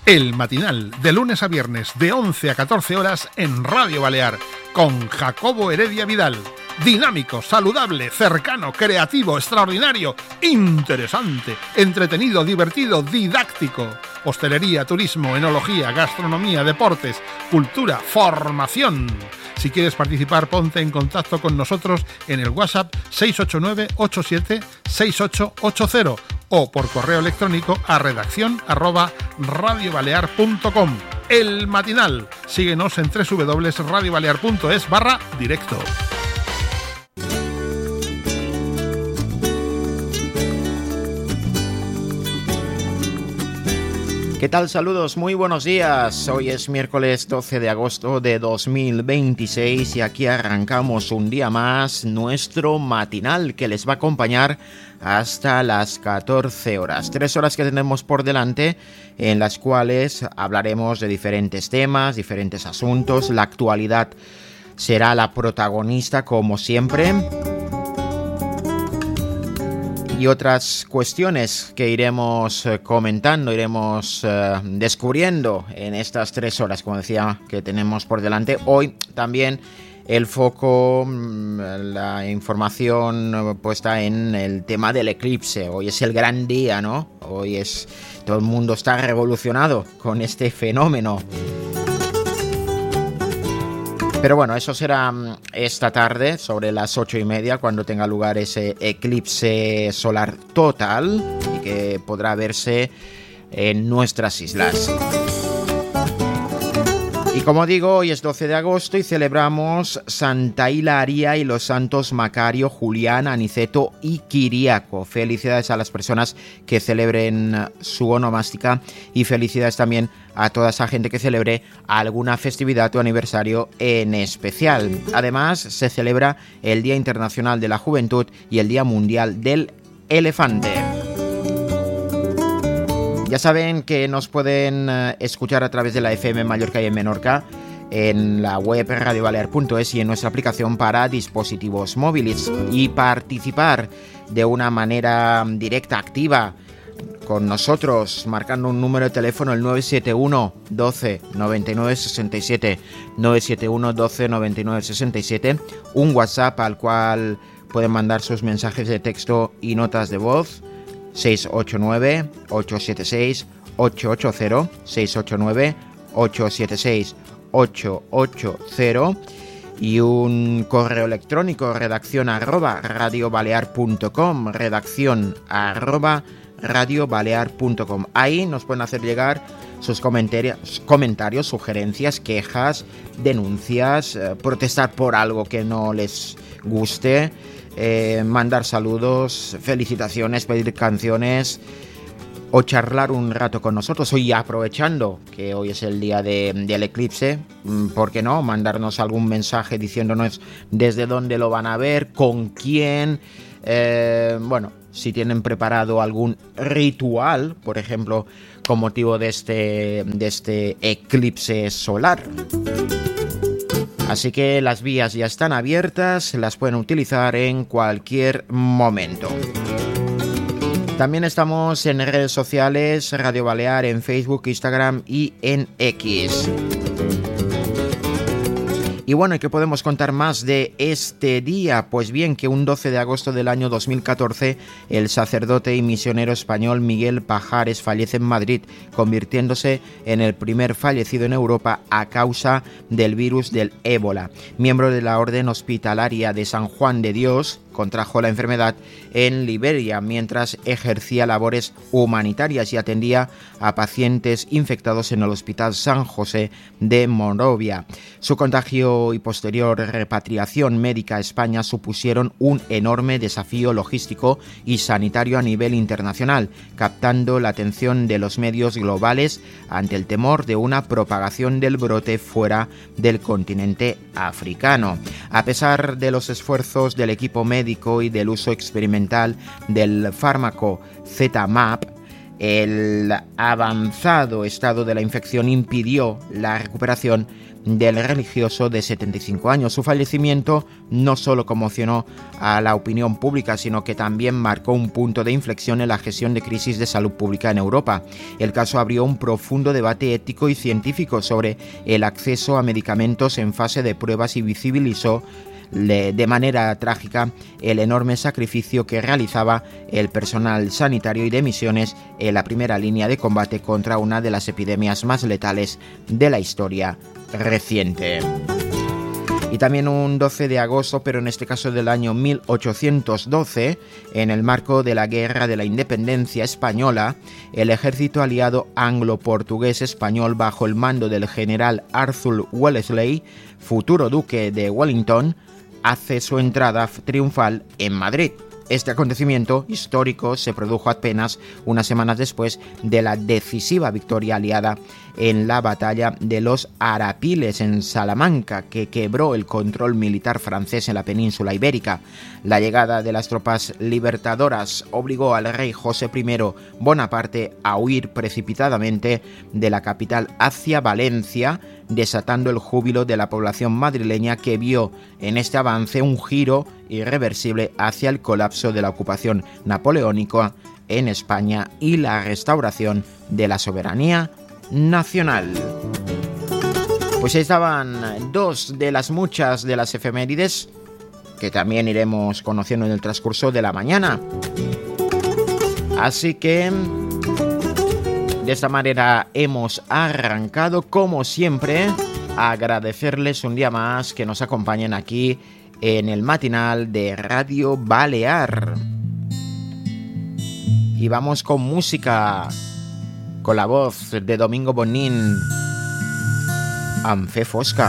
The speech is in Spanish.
El Matinal, de lunes a viernes, de 11 a 14 horas en Radio Balear, con Jacobo Heredia Vidal. Dinámico, saludable, cercano, creativo, extraordinario, interesante, entretenido, divertido, didáctico. Hostelería, turismo, enología, gastronomía, deportes, cultura, formación. Si quieres participar, ponte en contacto con nosotros en el WhatsApp 689-87-6880 o por correo electrónico a redaccion@radiobalear.com. El Matinal. Síguenos en www.radiobalear.es/directo. ¿Qué tal? Saludos, muy buenos días. Hoy es miércoles 12 de agosto de 2026 y aquí arrancamos un día más nuestro matinal que les va a acompañar hasta las 14 horas. 3 horas que tenemos por delante en las cuales hablaremos de diferentes temas, diferentes asuntos. La actualidad será la protagonista como siempre. Y otras cuestiones que iremos comentando, iremos descubriendo en estas 3 horas, como decía, que tenemos por delante. Hoy también el foco, la información puesta en el tema del eclipse. Hoy es el gran día, ¿no? Hoy todo el mundo está revolucionado con este fenómeno. Pero bueno, eso será esta tarde, sobre las 8:30, cuando tenga lugar ese eclipse solar total y que podrá verse en nuestras islas. Y como digo, hoy es 12 de agosto y celebramos Santa Hilaria y los santos Macario, Julián, Aniceto y Kiriaco. Felicidades a las personas que celebren su onomástica y felicidades también a toda esa gente que celebre alguna festividad o aniversario en especial. Además, se celebra el Día Internacional de la Juventud y el Día Mundial del Elefante. Ya saben que nos pueden escuchar a través de la FM en Mallorca y en Menorca, en la web radiobalear.es y en nuestra aplicación para dispositivos móviles, y participar de una manera directa, activa, con nosotros, marcando un número de teléfono, el 971 12 99 67, 971 12 99 67, un WhatsApp al cual pueden mandar sus mensajes de texto y notas de voz, 689-876-880, 689-876-880, y un correo electrónico, redaccion@radiobalear.com, redaccion@radiobalear.com. Ahí nos pueden hacer llegar sus comentarios, sugerencias, quejas, denuncias, protestar por algo que no les guste, mandar saludos, felicitaciones, pedir canciones o charlar un rato con nosotros. Hoy, aprovechando que hoy es el día del eclipse, ¿por qué no? Mandarnos algún mensaje diciéndonos desde dónde lo van a ver, con quién, bueno, si tienen preparado algún ritual, por ejemplo, con motivo de este eclipse solar. Así que las vías ya están abiertas, las pueden utilizar en cualquier momento. También estamos en redes sociales, Radio Balear, en Facebook, Instagram y en X. Y bueno, ¿y qué podemos contar más de este día? Pues bien, que un 12 de agosto del año 2014, el sacerdote y misionero español Miguel Pajares fallece en Madrid, convirtiéndose en el primer fallecido en Europa a causa del virus del ébola. Miembro de la Orden Hospitalaria de San Juan de Dios, contrajo la enfermedad en Liberia mientras ejercía labores humanitarias y atendía a pacientes infectados en el Hospital San José de Monrovia. Su contagio y posterior repatriación médica a España supusieron un enorme desafío logístico y sanitario a nivel internacional, captando la atención de los medios globales ante el temor de una propagación del brote fuera del continente africano. A pesar de los esfuerzos del equipo médico y del uso experimental del fármaco ZMapp, El avanzado estado de la infección impidió la recuperación del religioso de 75 años. Su fallecimiento no solo conmocionó a la opinión pública, sino que también marcó un punto de inflexión en la gestión de crisis de salud pública en Europa. El caso abrió un profundo debate ético y científico sobre el acceso a medicamentos en fase de pruebas y visibilizó de manera trágica el enorme sacrificio que realizaba el personal sanitario y de misiones en la primera línea de combate contra una de las epidemias más letales de la historia reciente. Y también un 12 de agosto, pero en este caso del año 1812, en el marco de la Guerra de la Independencia Española, el ejército aliado anglo-portugués español bajo el mando del general Arthur Wellesley, futuro duque de Wellington, hace su entrada triunfal en Madrid. Este acontecimiento histórico se produjo apenas unas semanas después de la decisiva victoria aliada en la batalla de los Arapiles en Salamanca, que quebró el control militar francés en la península ibérica. La llegada de las tropas libertadoras obligó al rey José I Bonaparte a huir precipitadamente de la capital hacia Valencia, desatando el júbilo de la población madrileña, que vio en este avance un giro irreversible hacia el colapso de la ocupación napoleónica en España y la restauración de la soberanía nacional. Pues estaban dos de las muchas de las efemérides que también iremos conociendo en el transcurso de la mañana. Así que de esta manera hemos arrancado, como siempre, a agradecerles un día más que nos acompañen aquí en el matinal de Radio Balear. Y vamos con música, con la voz de Domingo Bonin, Amb fe fosca.